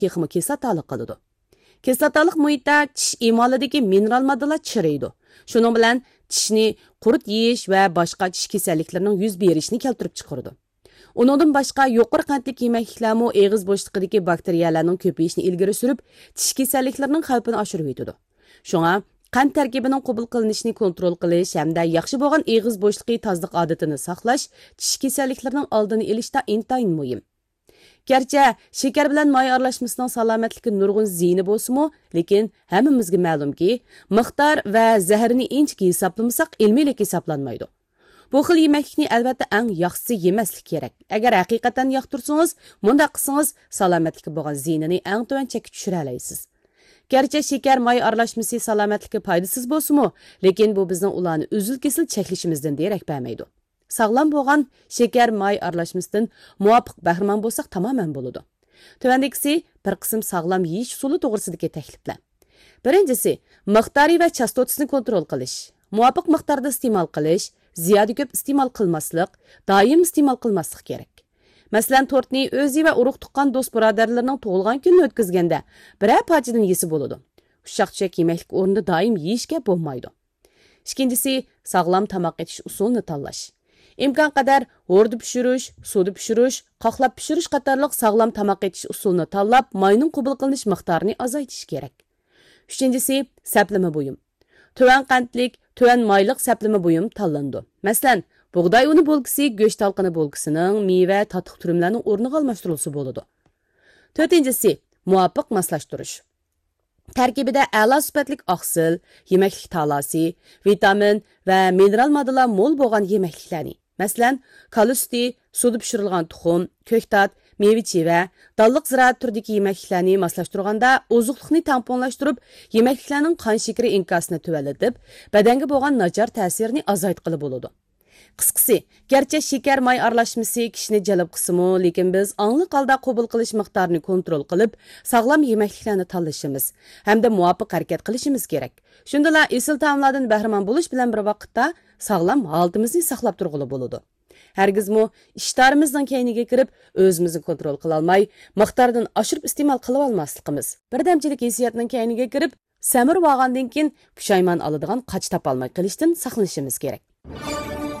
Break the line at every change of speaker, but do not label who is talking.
texmi kislotalik qiladi. Kislotalik muhitda tish emolidagi mineral moddalar chiriydi. Shuning bilan tishni qurut yeyish va boshqa tish kasalliklarining yuz berishini keltirib chiqaradi. Uningdan boshqa yuqori qandli yemekliklarmi og'iz bo'shliqidagi bakteriyalarning ko'payishini ilgari surib, tish kasalliklarining xavfini oshirib o'tadi. Shunga qand tarkibining qabul qilinishini kontrol qilish hamda yaxshi bo'lgan og'iz bo'shliqi tozalik odatini saqlash tish kasalliklarining oldini olishda intayin muhim. Gerçi şeker bilan may aralashmasining salomatligi nurg'un ziyni bo'lsa-mu, lekin hammamizga ma'lumki, miqdor va zaharni inchki hisoblamasak ilmiylik hisoblanmaydi. Bu xil yemeklikni albatta eng yaxshisi yemaslik kerak. Agar haqiqatan yoqtirsangiz, bunda qilsangiz salomatlikka bo'lgan ziynini eng tuvan chekka tushira olasiz. Gerçi şeker may aralashmasi salomatlikka foydasiz bo'lsa-mu, lekin bu bizning ularni uzil-kesil cheklashimizdan derak bermaydi. Sağlam bo'lgan şeker may aralashmasidan muvofiq bahramon bo'lsak tamamen bo'ladi. Tövandagisi bir qism sağlam yeyish usuli to'g'risidagi takliflar. Birinchisi, miqdori va chastotasini kontrol qilish. Muvofiq miqdorda iste'mol qilish, ziyoda ko'p iste'mol qilmaslik, doim iste'mol qilmaslik kerak. Masalan, tortni o'zi va urug' tuqqan do'st birodarlarning tug'ilgan kunini o'tkazganda biror parchadan yesa bo'ladi. Ushshaq-tushak yemeklik o'rnida doim yeyishga bo'lmaydi. Ikkinchisi, sağlam tamoq etish usulini tanlash. İmkan qadar o'rda pishirish, suvda pishirish, qoqlab pishirish qatorliq sağlam tamoq etish usulini tanlab, mayning qabul qilinish miqdorini azaytish kerak. Uchinchisi, saplama buyum. Tuvan qandlik, tuvan mayliq saplama buyum tanlandi. Masalan, bug'doy uni bo'lgisi, go'sht talqini bo'lgisining meva, tatiq turumlarning o'rniga almashtirilsa bo'ladi. To'rtinchisi, muvofiq moslashtirish. Tarkibida a'lo sifatlik oqsil, yemeklik talasi, vitamin va mineral moddalar mo'l bo'lgan yemekliklarni, masalan, kalusti, suvda pishirilgan tuxum, ko'ktat, meva-cheva, dalliq ziroat turidagi yemekliklarni moslashtirganda oziqlikni tamponlashtirib, yemekliklarning qon shakari inkosini tuvallatib, badanga bo'lgan nachar ta'sirini azaytqili bo'ladi. Qisqasi, garchi şeker may aralashmasi kishini jalb qilsa-mu, lekin biz ongli holda qabul qilish miqdorini kontrol qilib, sog'lom yemekliklarni tanlashimiz hamda muvofiq harakat qilishimiz kerak. Shundala esil taomlardan bahramon bo'lish bilan bir vaqtda sog'lom holatimizni saqlab turg'ili bo'ladi. Hargizmi ishtarimizning keyniga kirib, o'zimizni kontrol qila olmay, miqdordan oshirib iste'mol qilib olmasligimiz. Birdamchilik hissiyotning keyniga kirib, samir bo'lgandan keyin pushaymon oladigan qoch topolmay qilishdan saqlanishimiz kerak.